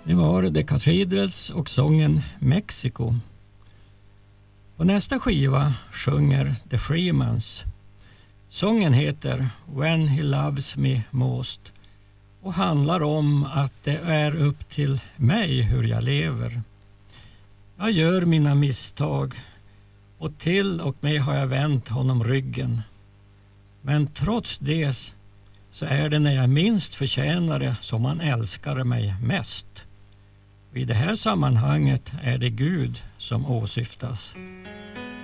Det var The Cathedrals och sången Mexico. På nästa skiva sjunger The Freemans. Sången heter When He Loves Me Most och handlar om att det är upp till mig hur jag lever. Jag gör mina misstag och till och med har jag vänt honom ryggen. Men trots det så är det när jag minst förtjänar det som han älskar mig mest. I det här sammanhanget är det Gud som åsyftas.